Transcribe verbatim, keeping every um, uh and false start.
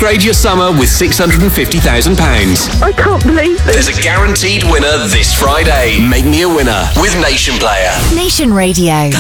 Upgrade your summer with six hundred fifty thousand pounds. I can't believe this. There's a guaranteed winner this Friday. Make me a winner with Nation Player. Nation Radio.